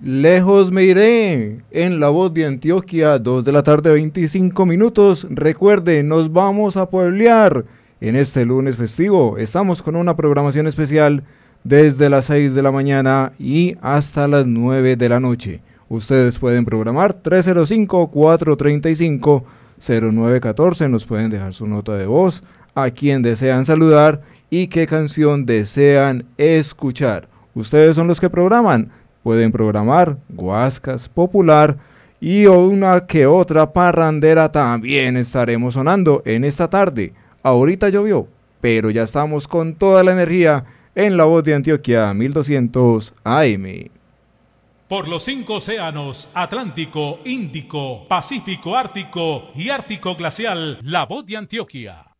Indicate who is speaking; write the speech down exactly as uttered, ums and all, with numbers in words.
Speaker 1: Lejos me iré, en La Voz de Antioquia, dos de la tarde, veinticinco minutos. Recuerden, nos vamos a pueblear en este lunes festivo. Estamos con una programación especial desde las seis de la mañana y hasta las nueve de la noche. Ustedes pueden programar tres cero cinco, cuatro tres cinco, cero nueve uno cuatro, nos pueden dejar su nota de voz, a quien desean saludar y qué canción desean escuchar. Ustedes son los que programan. Pueden programar guascas, popular y una que otra parrandera también estaremos sonando en esta tarde. Ahorita llovió, pero ya estamos con toda la energía en La Voz de Antioquia mil doscientos A M.
Speaker 2: Por los cinco océanos, Atlántico, Índico, Pacífico, Ártico y Ártico Glacial, La Voz de Antioquia.